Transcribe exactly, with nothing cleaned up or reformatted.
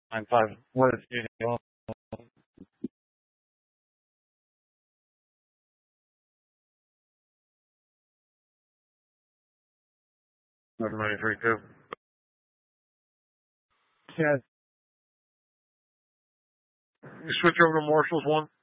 nine five. What is it? Seven nine three two. Yeah. You switch over to Marshall's one.